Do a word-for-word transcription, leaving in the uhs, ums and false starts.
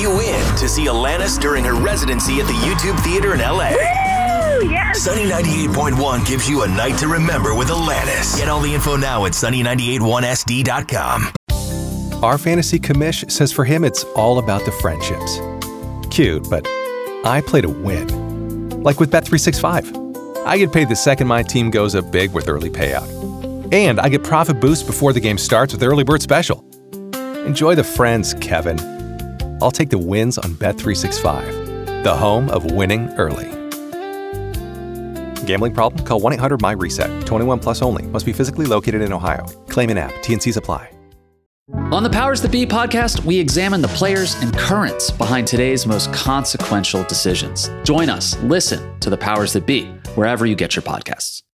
you in to see Alanis during her residency at the YouTube Theater in L A. Woo! Yes! Sunny ninety-eight point one gives you a night to remember with Alanis. Get all the info now at sunny ninety-eight one S D dot com. Our fantasy commish says for him it's all about the friendships. Cute, but I play to win. Like with Bet three sixty-five. I get paid the second my team goes up big with early payout. And I get profit boost before the game starts with Early Bird Special. Enjoy the friends, Kevin. I'll take the wins on Bet three sixty-five, the home of winning early. Gambling problem? Call one eight hundred my reset. twenty-one plus only. Must be physically located in Ohio. Claim in app. T and Cs apply. On the Powers That Be podcast, we examine the players and currents behind today's most consequential decisions. Join us. Listen to the Powers That Be wherever you get your podcasts.